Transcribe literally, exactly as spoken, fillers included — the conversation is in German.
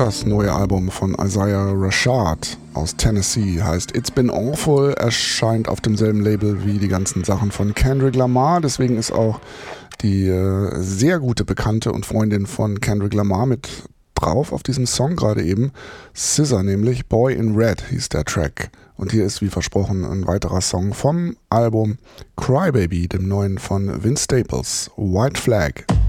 Das neue Album von Isaiah Rashad aus Tennessee heißt It's Been Awful, erscheint auf demselben Label wie die ganzen Sachen von Kendrick Lamar. Deswegen ist auch die äh, sehr gute Bekannte und Freundin von Kendrick Lamar mit drauf auf diesem Song gerade eben. S Z A nämlich, Boy in Red hieß der Track. Und hier ist wie versprochen ein weiterer Song vom Album Crybaby, dem neuen von Vince Staples, White Flag.